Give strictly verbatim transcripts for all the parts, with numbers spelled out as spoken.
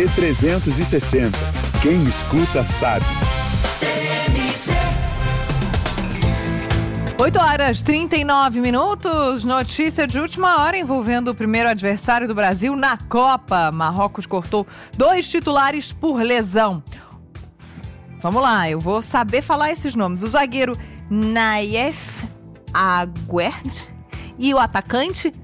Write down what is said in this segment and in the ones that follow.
C trezentos e sessenta. Quem escuta sabe. oito horas e trinta e nove minutos, notícia de última hora envolvendo o primeiro adversário do Brasil na Copa. Marrocos cortou dois titulares por lesão. Vamos lá, eu vou saber falar esses nomes. O zagueiro Nayef Aguerd e o atacante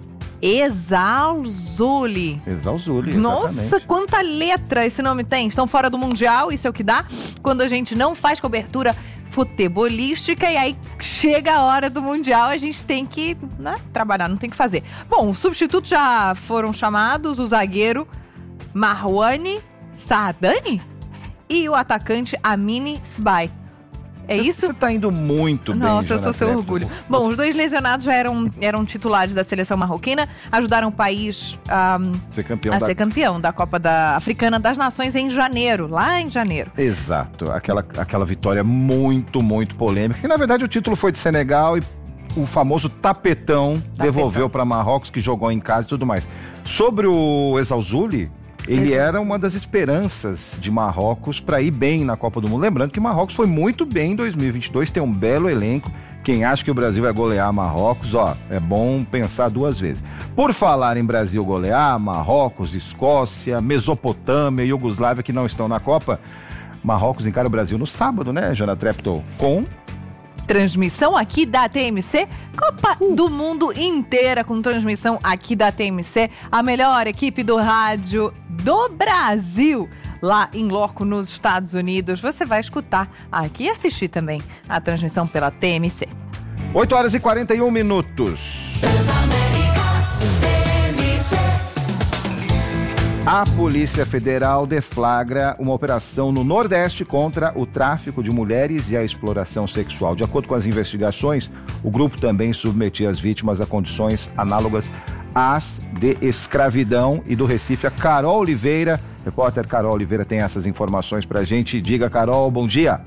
Ezzalzouli. Ezzalzouli, exatamente. Nossa, quanta letra esse nome tem. Estão fora do Mundial, isso é o que dá quando a gente não faz cobertura futebolística e aí chega a hora do Mundial, a gente tem que, né, trabalhar, não tem que fazer. Bom, os substitutos já foram chamados, o zagueiro Marwani Saadani e o atacante Amine Sbai. É isso? Você tá indo muito bem, Nossa, eu sou seu Trepto. orgulho. Bom, Você... os dois lesionados já eram, eram titulares da seleção marroquina, ajudaram o país um, ser campeão a da... ser campeão da Copa da Africana das Nações em janeiro, lá em janeiro. Exato, aquela, aquela vitória muito, muito polêmica, que na verdade o título foi de Senegal e o famoso tapetão, tapetão. devolveu para Marrocos, que jogou em casa e tudo mais. Sobre o Ezzalzouli, ele Exato. era uma das esperanças de Marrocos para ir bem na Copa do Mundo. Lembrando que Marrocos foi muito bem em dois mil e vinte e dois, tem um belo elenco. Quem acha que o Brasil vai golear Marrocos, ó, é bom pensar duas vezes. Por falar em Brasil golear, Marrocos, Escócia, Mesopotâmia e Iugoslávia que não estão na Copa, Marrocos encara o Brasil no sábado, né, Jana Trepto? Com... transmissão aqui da T M C, Copa uh. do Mundo inteira com transmissão aqui da T M C, a melhor equipe do rádio do Brasil, lá em loco nos Estados Unidos. Você vai escutar aqui e assistir também a transmissão pela T M C. oito horas e quarenta e um minutos. A Polícia Federal deflagra uma operação no Nordeste contra o tráfico de mulheres e a exploração sexual. De acordo com as investigações, o grupo também submetia as vítimas a condições análogas às de escravidão. E do Recife, a Carol Oliveira, repórter Carol Oliveira, tem essas informações pra gente. Diga, Carol, bom dia.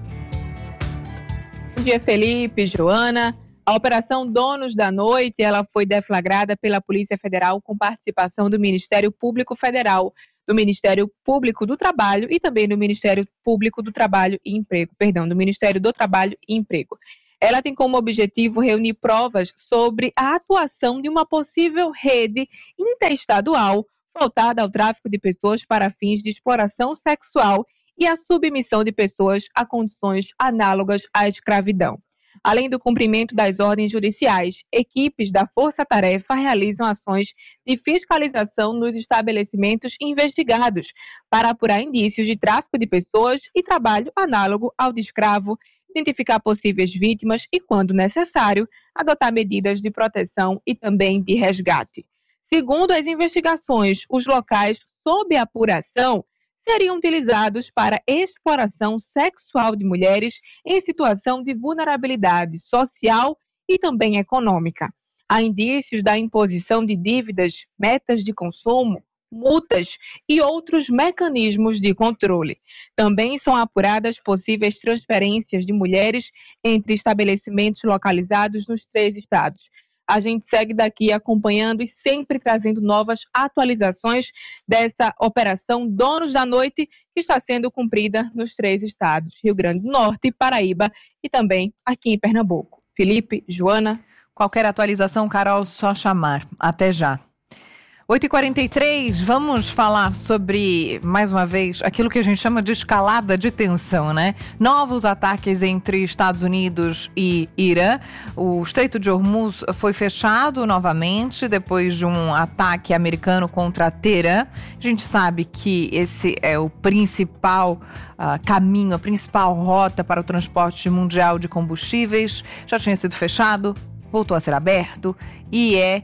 Bom dia, Felipe, Joana. A Operação Donos da Noite, ela foi deflagrada pela Polícia Federal com participação do Ministério Público Federal, do Ministério Público do Trabalho e também do Ministério Público do Trabalho e Emprego, perdão, do Ministério do Trabalho e Emprego. Ela tem como objetivo reunir provas sobre a atuação de uma possível rede interestadual voltada ao tráfico de pessoas para fins de exploração sexual e a submissão de pessoas a condições análogas à escravidão. Além do cumprimento das ordens judiciais, equipes da Força Tarefa realizam ações de fiscalização nos estabelecimentos investigados para apurar indícios de tráfico de pessoas e trabalho análogo ao de escravo, identificar possíveis vítimas e, quando necessário, adotar medidas de proteção e também de resgate. Segundo as investigações, os locais sob apuração seriam utilizados para exploração sexual de mulheres em situação de vulnerabilidade social e também econômica. Há indícios da imposição de dívidas, metas de consumo, multas e outros mecanismos de controle. Também são apuradas possíveis transferências de mulheres entre estabelecimentos localizados nos três estados. A gente segue daqui acompanhando e sempre trazendo novas atualizações dessa Operação Donos da Noite, que está sendo cumprida nos três estados, Rio Grande do Norte, Paraíba e também aqui em Pernambuco. Felipe, Joana. Qualquer atualização, Carol, só chamar. Até já. oito e quarenta e três, vamos falar sobre, mais uma vez, aquilo que a gente chama de escalada de tensão, né? Novos ataques entre Estados Unidos e Irã. O Estreito de Hormuz foi fechado novamente depois de um ataque americano contra Teherã. A gente sabe que esse é o principal uh, caminho, a principal rota para o transporte mundial de combustíveis. Já tinha sido fechado, voltou a ser aberto e é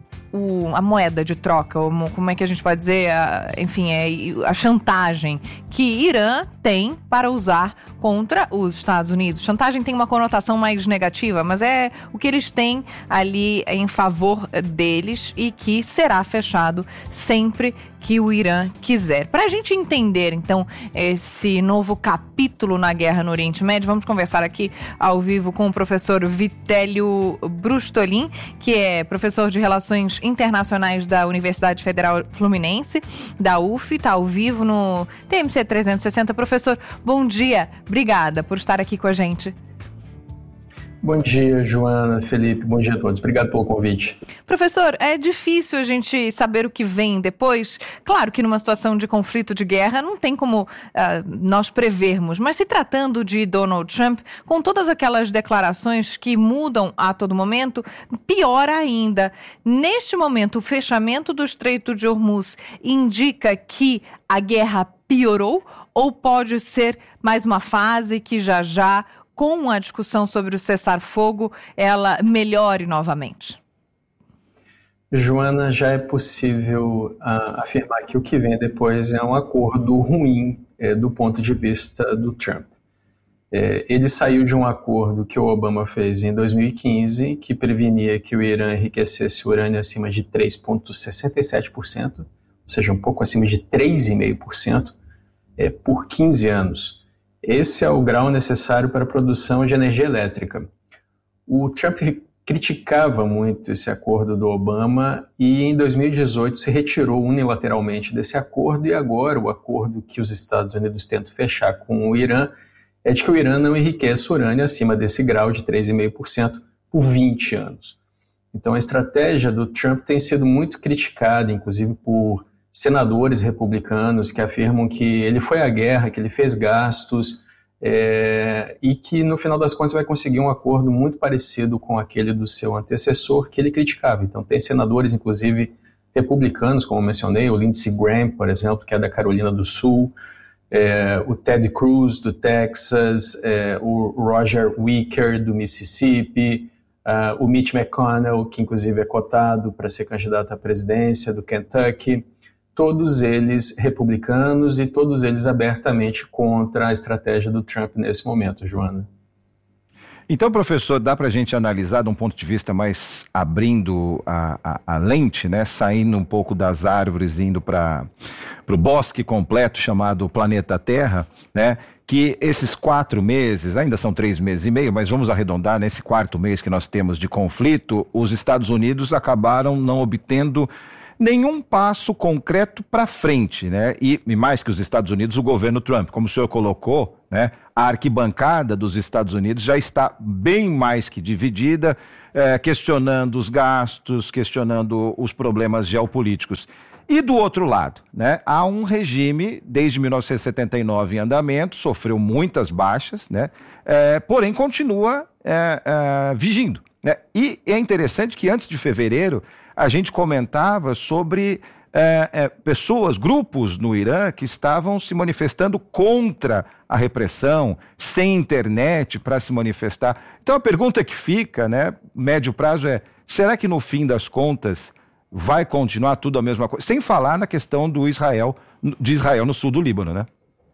O, a moeda de troca, como é que a gente pode dizer, a, enfim, é a chantagem que Irã tem para usar contra os Estados Unidos. Chantagem tem uma conotação mais negativa, mas é o que eles têm ali em favor deles e que será fechado sempre que o Irã quiser. Para a gente entender, então, esse novo capítulo na guerra no Oriente Médio, vamos conversar aqui ao vivo com o professor Vitélio Brustolin, que é professor de Relações Internacionais da Universidade Federal Fluminense, da U F, está ao vivo no T M C trezentos e sessenta. Professor, bom dia. Obrigada por estar aqui com a gente. Bom dia, Joana, Felipe, bom dia a todos. Obrigado pelo convite. Professor, é difícil a gente saber o que vem depois. Claro que numa situação de conflito, de guerra, não tem como uh, nós prevermos. Mas se tratando de Donald Trump, com todas aquelas declarações que mudam a todo momento, pior ainda. Neste momento, o fechamento do Estreito de Hormuz indica que a guerra piorou ou pode ser mais uma fase que já já, com a discussão sobre o cessar-fogo, ela melhore novamente? Joana, já é possível uh, afirmar que o que vem depois é um acordo ruim é, do ponto de vista do Trump. É, ele saiu de um acordo que o Obama fez em dois mil e quinze, que prevenia que o Irã enriquecesse urânio acima de três vírgula sessenta e sete por cento, ou seja, um pouco acima de três vírgula cinco por cento, é, por quinze anos. Esse é o grau necessário para a produção de energia elétrica. O Trump criticava muito esse acordo do Obama e em dois mil e dezoito se retirou unilateralmente desse acordo, e agora o acordo que os Estados Unidos tentam fechar com o Irã é de que o Irã não enriqueça urânio acima desse grau de três vírgula cinco por cento por vinte anos. Então a estratégia do Trump tem sido muito criticada, inclusive por senadores republicanos que afirmam que ele foi à guerra, que ele fez gastos é, e que no final das contas vai conseguir um acordo muito parecido com aquele do seu antecessor que ele criticava. Então tem senadores, inclusive republicanos, como eu mencionei, o Lindsey Graham, por exemplo, que é da Carolina do Sul, é, o Ted Cruz, do Texas, é, o Roger Wicker, do Mississippi, uh, o Mitch McConnell, que inclusive é cotado para ser candidato à presidência, do Kentucky. Todos eles republicanos e todos eles abertamente contra a estratégia do Trump nesse momento, Joana. Então, professor, dá para a gente analisar de um ponto de vista mais abrindo a, a, a lente, né? Saindo um pouco das árvores, indo para o bosque completo chamado planeta Terra, né? Que esses quatro meses, ainda são três meses e meio, mas vamos arredondar, nesse quarto mês que nós temos de conflito, os Estados Unidos acabaram não obtendo nenhum passo concreto para frente, né? E, e mais que os Estados Unidos, o governo Trump, como o senhor colocou, né? A arquibancada dos Estados Unidos já está bem mais que dividida, é, questionando os gastos, questionando os problemas geopolíticos. E do outro lado, né? Há um regime, desde mil novecentos e setenta e nove em andamento, sofreu muitas baixas, né? É, porém continua é, é, vigindo, né? E é interessante que antes de fevereiro, a gente comentava sobre é, é, pessoas, grupos no Irã que estavam se manifestando contra a repressão, sem internet para se manifestar. Então a pergunta que fica, né, médio prazo é, será que no fim das contas vai continuar tudo a mesma coisa? Sem falar na questão do Israel, de Israel no sul do Líbano, né?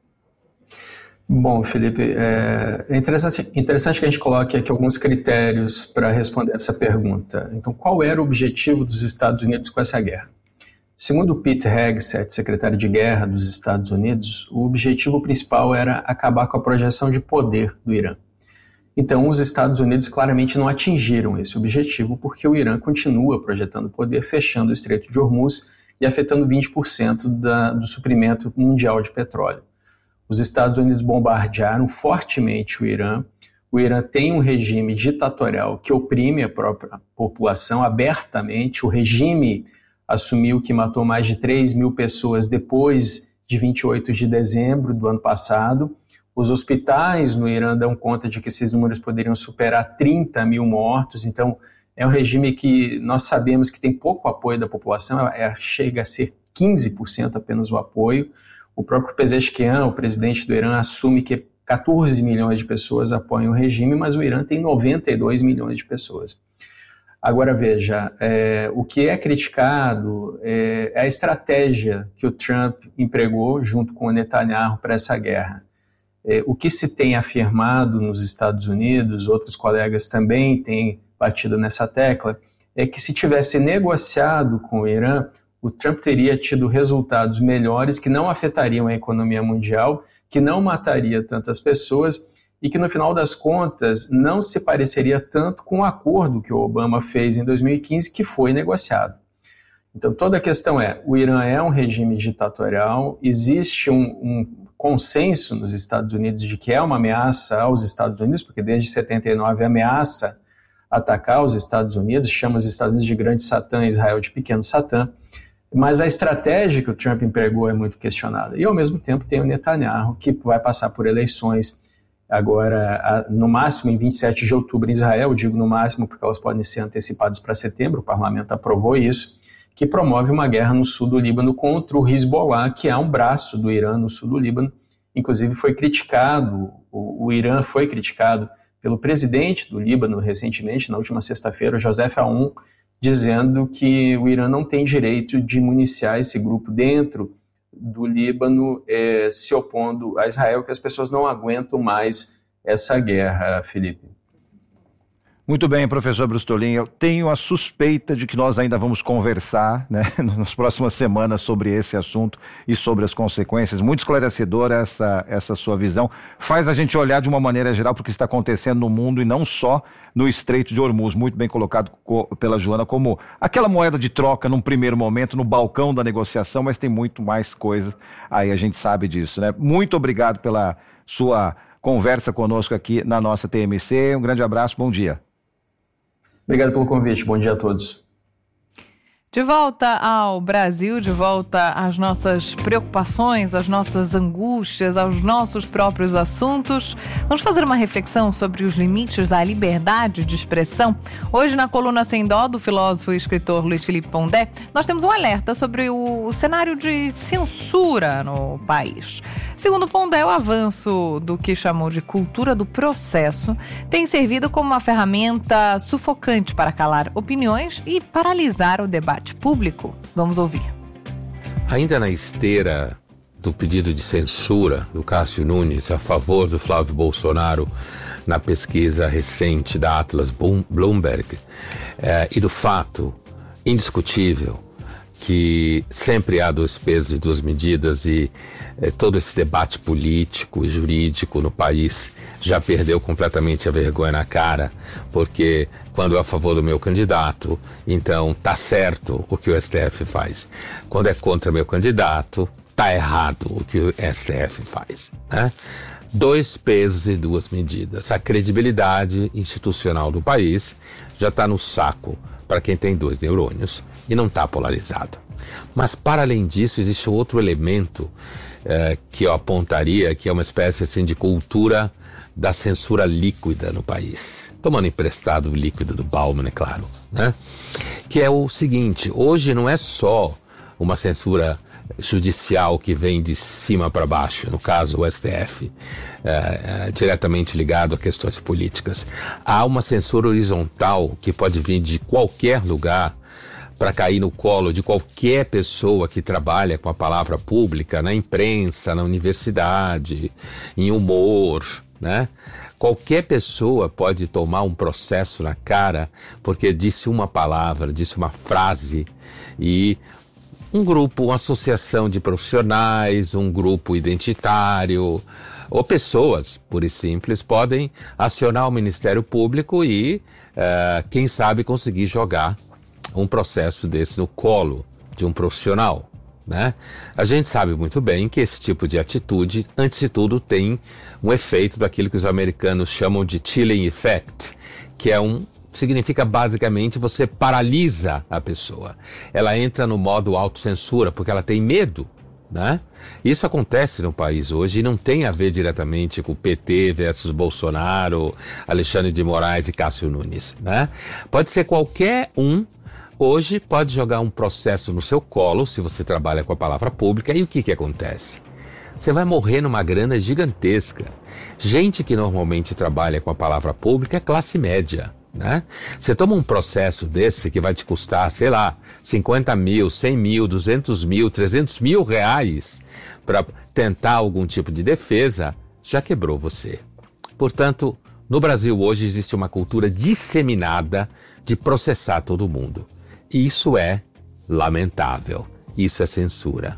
Bom, Felipe, é interessante, interessante que a gente coloque aqui alguns critérios para responder essa pergunta. Então, qual era o objetivo dos Estados Unidos com essa guerra? Segundo Pete Hegseth, secretário de Guerra dos Estados Unidos, o objetivo principal era acabar com a projeção de poder do Irã. Então, os Estados Unidos claramente não atingiram esse objetivo porque o Irã continua projetando poder, fechando o Estreito de Hormuz e afetando vinte por cento da, do suprimento mundial de petróleo. Os Estados Unidos bombardearam fortemente o Irã. O Irã tem um regime ditatorial que oprime a própria população abertamente. O regime assumiu que matou mais de três mil pessoas depois de vinte e oito de dezembro do ano passado. Os hospitais no Irã dão conta de que esses números poderiam superar trinta mil mortos. Então, é um regime que nós sabemos que tem pouco apoio da população, é, chega a ser quinze por cento apenas o apoio. O próprio Pezeshkian, o presidente do Irã, assume que quatorze milhões de pessoas apoiam o regime, mas o Irã tem noventa e dois milhões de pessoas. Agora veja, é, o que é criticado é, é a estratégia que o Trump empregou junto com o Netanyahu para essa guerra. É, o que se tem afirmado nos Estados Unidos, outros colegas também têm batido nessa tecla, é que se tivesse negociado com o Irã, o Trump teria tido resultados melhores que não afetariam a economia mundial, que não mataria tantas pessoas e que, no final das contas, não se pareceria tanto com o acordo que o Obama fez em dois mil e quinze, que foi negociado. Então, toda a questão é, o Irã é um regime ditatorial, existe um, um consenso nos Estados Unidos de que é uma ameaça aos Estados Unidos, porque desde setenta e nove ameaça atacar os Estados Unidos, chama os Estados Unidos de grande Satã, Israel de pequeno Satã, mas a estratégia que o Trump empregou é muito questionada. E, ao mesmo tempo, tem o Netanyahu, que vai passar por eleições agora, no máximo, em vinte e sete de outubro em Israel, digo no máximo porque elas podem ser antecipadas para setembro, o parlamento aprovou isso, que promove uma guerra no sul do Líbano contra o Hezbollah, que é um braço do Irã no sul do Líbano. Inclusive foi criticado, o, o Irã foi criticado pelo presidente do Líbano recentemente, na última sexta-feira, Joseph Aoun, dizendo que o Irã não tem direito de municiar esse grupo dentro do Líbano, eh, se opondo a Israel, que as pessoas não aguentam mais essa guerra, Felipe. Muito bem, professor Brustolin, eu tenho a suspeita de que nós ainda vamos conversar, né, nas próximas semanas sobre esse assunto e sobre as consequências. Muito esclarecedora essa, essa sua visão. Faz a gente olhar de uma maneira geral para o que está acontecendo no mundo e não só no Estreito de Hormuz. Muito bem colocado pela Joana como aquela moeda de troca num primeiro momento, no balcão da negociação, mas tem muito mais coisa aí, a gente sabe disso, né? Muito obrigado pela sua conversa conosco aqui na nossa T M C. Um grande abraço, bom dia. Obrigado pelo convite, bom dia a todos. De volta ao Brasil, de volta às nossas preocupações, às nossas angústias, aos nossos próprios assuntos. Vamos fazer uma reflexão sobre os limites da liberdade de expressão. Hoje, na coluna Sem Dó, do filósofo e escritor Luiz Felipe Pondé, nós temos um alerta sobre o cenário de censura no país. Segundo Pondé, o avanço do que chamou de cultura do processo tem servido como uma ferramenta sufocante para calar opiniões e paralisar o debate público. Vamos ouvir. Ainda na esteira do pedido de censura do Cássio Nunes a favor do Flávio Bolsonaro na pesquisa recente da Atlas Bloomberg eh, e do fato indiscutível que sempre há dois pesos e duas medidas e eh, todo esse debate político e jurídico no país já perdeu completamente a vergonha na cara, porque quando é a favor do meu candidato, então tá certo o que o S T F faz. Quando é contra meu candidato, tá errado o que o S T F faz, né? Dois pesos e duas medidas. A credibilidade institucional do país já está no saco para quem tem dois neurônios e não está polarizado. Mas, para além disso, existe outro elemento eh, que eu apontaria, que é uma espécie assim, de cultura da censura líquida no país. Tomando emprestado o líquido do Bauman, é claro, né? Que é o seguinte, hoje não é só uma censura judicial que vem de cima para baixo, no caso o S T F, é, é, diretamente ligado a questões políticas. Há uma censura horizontal que pode vir de qualquer lugar para cair no colo de qualquer pessoa que trabalha com a palavra pública, na imprensa, na universidade, em humor, né? Qualquer pessoa pode tomar um processo na cara porque disse uma palavra, disse uma frase e um grupo, uma associação de profissionais, um grupo identitário ou pessoas, pura e simples, podem acionar o Ministério Público e, uh, quem sabe, conseguir jogar um processo desse no colo de um profissional, né? A gente sabe muito bem que esse tipo de atitude, antes de tudo, tem um efeito daquilo que os americanos chamam de chilling effect, que é um significa basicamente você paralisa a pessoa. Ela entra no modo autocensura porque ela tem medo, né? Isso acontece no país hoje e não tem a ver diretamente com o P T versus Bolsonaro, Alexandre de Moraes e Cássio Nunes, né? Pode ser qualquer um. Hoje pode jogar um processo no seu colo, se você trabalha com a palavra pública, e o que que acontece? Você vai morrer numa grana gigantesca. Gente que normalmente trabalha com a palavra pública é classe média, né? Você toma um processo desse que vai te custar, sei lá, cinquenta mil, cem mil, duzentos mil, trezentos mil reais para tentar algum tipo de defesa, já quebrou você. Portanto, no Brasil hoje existe uma cultura disseminada de processar todo mundo. E isso é lamentável. Isso é censura.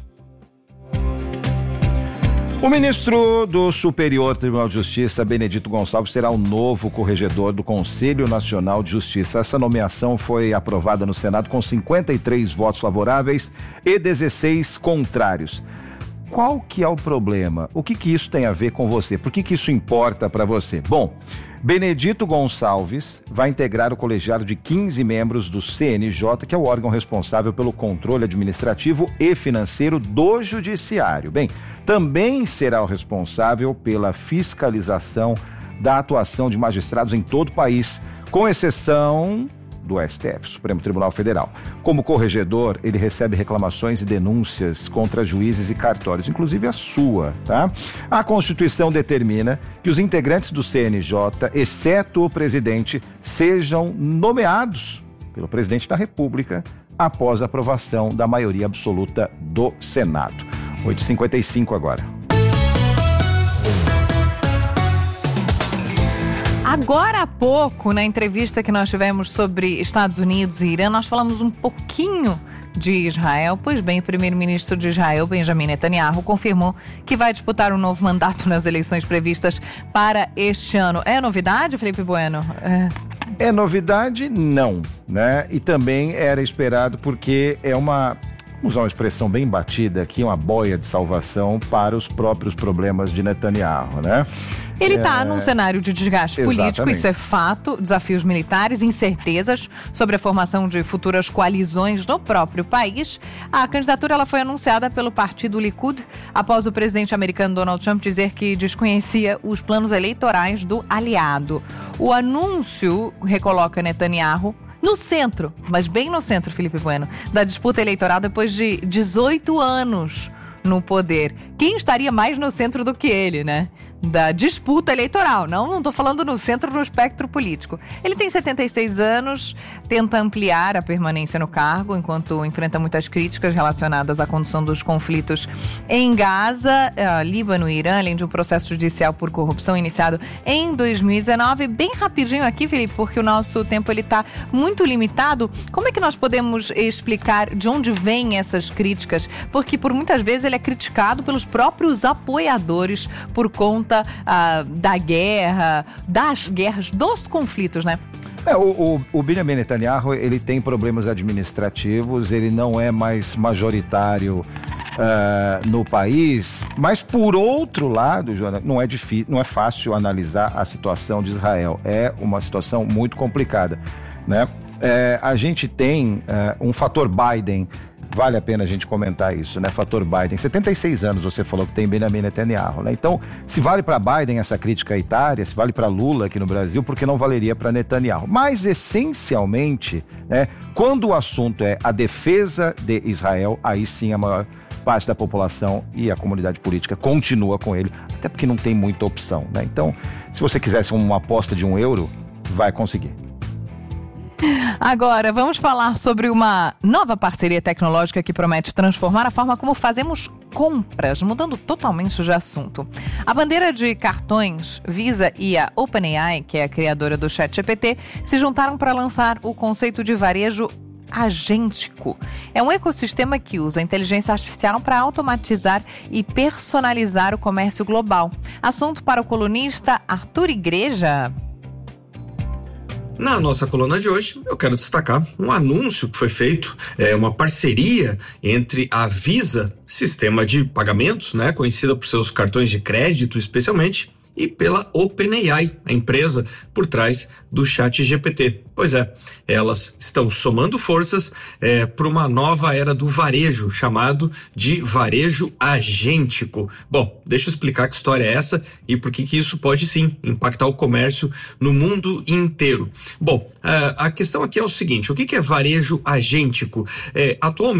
O ministro do Superior Tribunal de Justiça, Benedito Gonçalves, será o novo corregedor do Conselho Nacional de Justiça. Essa nomeação foi aprovada no Senado com cinquenta e três votos favoráveis e dezesseis contrários. Qual que é o problema? O que que isso tem a ver com você? Por que que isso importa para você? Bom, Benedito Gonçalves vai integrar o colegiado de quinze membros do C N J, que é o órgão responsável pelo controle administrativo e financeiro do Judiciário. Bem, também será o responsável pela fiscalização da atuação de magistrados em todo o país, com exceção do S T F, Supremo Tribunal Federal. Como corregedor, ele recebe reclamações e denúncias contra juízes e cartórios, inclusive a sua, tá? A Constituição determina que os integrantes do C N J, exceto o presidente, sejam nomeados pelo presidente da República após a aprovação da maioria absoluta do Senado. oito e cinquenta e cinco agora. Agora há pouco, na entrevista que nós tivemos sobre Estados Unidos e Irã, nós falamos um pouquinho de Israel. Pois bem, o primeiro-ministro de Israel, Benjamin Netanyahu, confirmou que vai disputar um novo mandato nas eleições previstas para este ano. É novidade, Felipe Bueno? É... É novidade? Não, né? E também era esperado porque é uma... Vamos usar uma expressão bem batida aqui, uma boia de salvação para os próprios problemas de Netanyahu, né? Ele está é... num cenário de desgaste Exatamente. político, isso é fato, desafios militares, incertezas sobre a formação de futuras coalizões no próprio país. A candidatura ela foi anunciada pelo partido Likud após o presidente americano Donald Trump dizer que desconhecia os planos eleitorais do aliado. O anúncio recoloca Netanyahu no centro, mas bem no centro, Felipe Bueno, da disputa eleitoral depois de dezoito anos no poder. Quem estaria mais no centro do que ele, né? Da disputa eleitoral. Não, não tô falando no centro do espectro político. Ele tem setenta e seis anos, tenta ampliar a permanência no cargo, enquanto enfrenta muitas críticas relacionadas à condução dos conflitos em Gaza, uh, Líbano e Irã, além de um processo judicial por corrupção iniciado em dois mil e dezenove. Bem rapidinho aqui, Felipe, porque o nosso tempo ele tá muito limitado. Como é que nós podemos explicar de onde vêm essas críticas? Porque por muitas vezes ele é criticado pelos próprios apoiadores por conta Uh, da guerra, das guerras, dos conflitos, né? É, o, o, o Benjamin Netanyahu, ele tem problemas administrativos, ele não é mais majoritário uh, no país, mas por outro lado, Joana, não é difícil, não é fácil analisar a situação de Israel. É uma situação muito complicada, né? É, a gente tem uh, um fator Biden. Vale a pena a gente comentar isso, né? Fator Biden. setenta e seis anos você falou que tem Benjamin Netanyahu, né? Então, se vale para Biden essa crítica etária, se vale para Lula aqui no Brasil, por que não valeria para Netanyahu? Mas, essencialmente, né, quando o assunto é a defesa de Israel, aí sim a maior parte da população e a comunidade política continua com ele, até porque não tem muita opção, né? Então, se você quisesse uma aposta de um euro, vai conseguir. Agora, vamos falar sobre uma nova parceria tecnológica que promete transformar a forma como fazemos compras, mudando totalmente de assunto. A bandeira de cartões Visa e a OpenAI, que é a criadora do ChatGPT, se juntaram para lançar o conceito de varejo agêntico. É um ecossistema que usa a inteligência artificial para automatizar e personalizar o comércio global. Assunto para o colunista Arthur Igreja. Na nossa coluna de hoje, eu quero destacar um anúncio que foi feito, é uma parceria entre a Visa, sistema de pagamentos, né, conhecida por seus cartões de crédito especialmente, e pela OpenAI, a empresa por trás do ChatGPT. Pois é, elas estão somando forças é, para uma nova era do varejo, chamado de varejo agêntico. Bom, deixa eu explicar que história é essa e por que que isso pode sim impactar o comércio no mundo inteiro. Bom, a, a questão aqui é o seguinte, o que que é varejo agêntico? É, atualmente,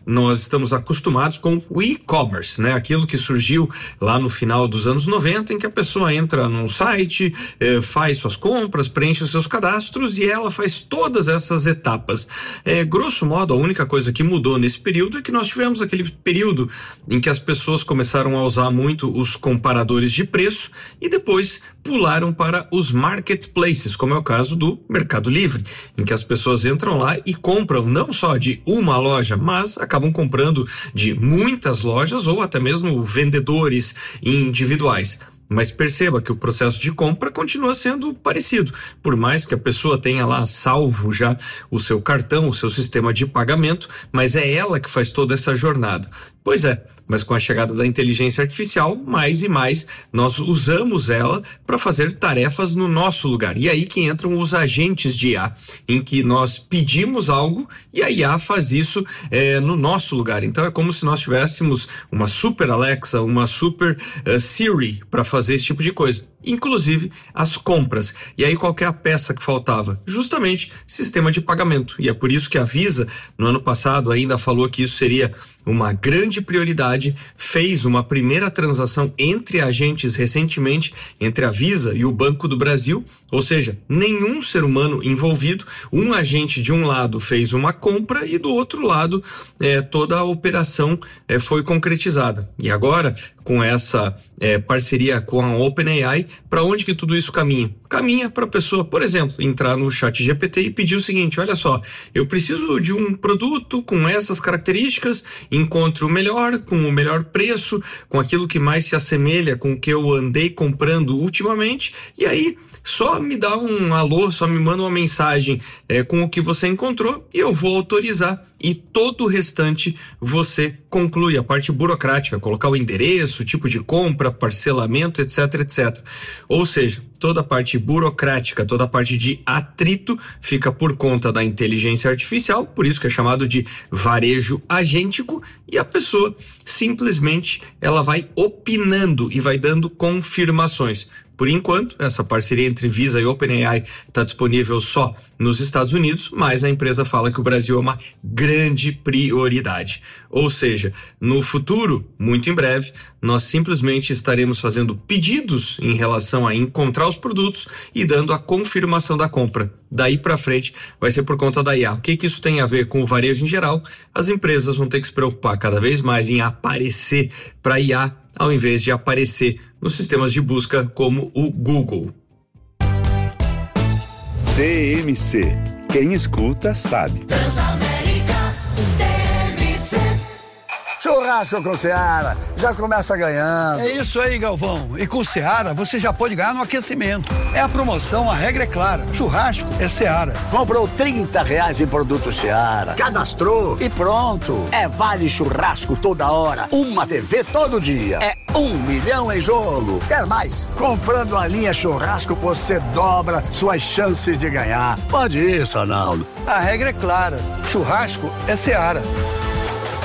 nós estamos acostumados com o e-commerce, né? Aquilo que surgiu lá no final dos anos noventa, em que a pessoa entra num site, eh, faz suas compras, preenche os seus cadastros e ela faz todas essas etapas. Eh, grosso modo, a única coisa que mudou nesse período é que nós tivemos aquele período em que as pessoas começaram a usar muito os comparadores de preço e depois pularam para os marketplaces, como é o caso do Mercado Livre, em que as pessoas entram lá e compram não só de uma loja, mas acabam comprando de muitas lojas ou até mesmo vendedores individuais. Mas perceba que o processo de compra continua sendo parecido, por mais que a pessoa tenha lá salvo já o seu cartão, o seu sistema de pagamento, mas é ela que faz toda essa jornada. Pois é, mas com a chegada da inteligência artificial, mais e mais nós usamos ela para fazer tarefas no nosso lugar. E aí que entram os agentes de I A, em que nós pedimos algo e a I A faz isso é, no nosso lugar. Então é como se nós tivéssemos uma super Alexa, uma super uh, Siri para fazer esse tipo de coisa. Inclusive as compras. E aí qual que é a peça que faltava? Justamente sistema de pagamento. E é por isso que a Visa, no ano passado, ainda falou que isso seria uma grande prioridade, fez uma primeira transação entre agentes recentemente, entre a Visa e o Banco do Brasil, ou seja, nenhum ser humano envolvido, um agente de um lado fez uma compra e do outro lado eh, toda a operação eh, foi concretizada. E agora, com essa eh, parceria com a OpenAI, para onde que tudo isso caminha? Caminha para a pessoa, por exemplo, entrar no chat G P T e pedir o seguinte: olha só, eu preciso de um produto com essas características, encontre o melhor, com o melhor preço, com aquilo que mais se assemelha com o que eu andei comprando ultimamente, e aí só me dá um alô, só me manda uma mensagem é, com o que você encontrou e eu vou autorizar, e todo o restante você conclui, a parte burocrática, colocar o endereço, tipo de compra, parcelamento, etc, etcétera. Ou seja, toda a parte burocrática, toda a parte de atrito fica por conta da inteligência artificial, por isso que é chamado de varejo agêntico, e a pessoa simplesmente ela vai opinando e vai dando confirmações. Por enquanto, essa parceria entre Visa e OpenAI está disponível só nos Estados Unidos, mas a empresa fala que o Brasil é uma grande prioridade. Ou seja, no futuro, muito em breve, nós simplesmente estaremos fazendo pedidos em relação a encontrar os produtos e dando a confirmação da compra. Daí para frente vai ser por conta da I A. O que que isso tem a ver com o varejo em geral? As empresas vão ter que se preocupar cada vez mais em aparecer para I A, ao invés de aparecer nos sistemas de busca como o Google. T M C. Quem escuta sabe. Churrasco com Seara, já começa ganhando. É isso aí, Galvão. E com Seara, você já pode ganhar no aquecimento. É a promoção, a regra é clara. Churrasco é Seara. Comprou trinta reais em produto Seara, cadastrou e pronto. É vale churrasco toda hora, uma T V todo dia. É um milhão em jogo. Quer mais? Comprando a linha churrasco, você dobra suas chances de ganhar. Pode isso, Arnaldo. A regra é clara. Churrasco é Seara.